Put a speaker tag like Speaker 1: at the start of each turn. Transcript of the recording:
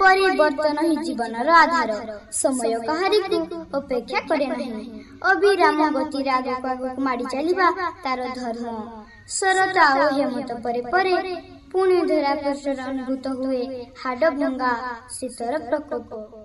Speaker 1: परिवर्तन ही जीवनर आधार। समय कहारिकु अपेक्षा करे नहीं। अविराम गति आगक आगक माड़ी चलिबा तार धर्म। शरत आओ हेमंत परे परे पुणी धरा पृष्ठर अनुभूत हुए हाड़ भंगा शीतर प्रकोप।